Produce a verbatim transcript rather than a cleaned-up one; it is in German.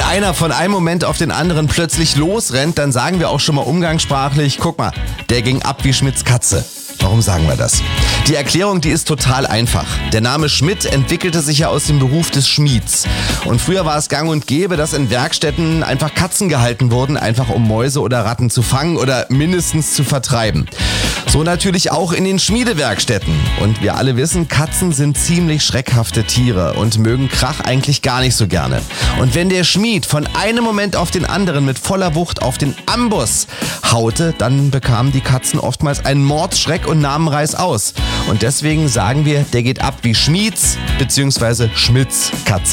einer von einem Moment auf den anderen plötzlich losrennt, dann sagen wir auch schon mal umgangssprachlich, guck mal, der ging ab wie Schmidts Katze. Warum sagen wir das? Die Erklärung, die ist total einfach. Der Name Schmidt entwickelte sich ja aus dem Beruf des Schmieds. Und früher war es gang und gäbe, dass in Werkstätten einfach Katzen gehalten wurden, einfach um Mäuse oder Ratten zu fangen oder mindestens zu vertreiben. So natürlich auch in den Schmiedewerkstätten. Und wir alle wissen, Katzen sind ziemlich schreckhafte Tiere und mögen Krach eigentlich gar nicht so gerne. Und wenn der Schmied von einem Moment auf den anderen mit voller Wucht auf den Amboss haute, dann bekamen die Katzen oftmals einen Mordsschreck und nahmen Reiß aus. Und deswegen sagen wir, der geht ab wie Schmieds bzw. Schmidts Katze.